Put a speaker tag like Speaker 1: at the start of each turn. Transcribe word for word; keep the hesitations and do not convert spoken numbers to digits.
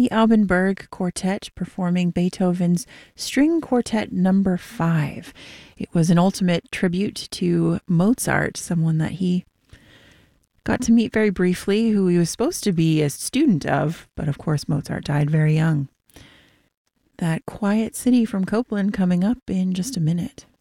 Speaker 1: the Albenberg Quartet performing Beethoven's String Quartet number five. It was an ultimate tribute to Mozart, someone that he got to meet very briefly, who he was supposed to be a student of, but of course Mozart died very young. That Quiet City from Copland coming up in just a minute.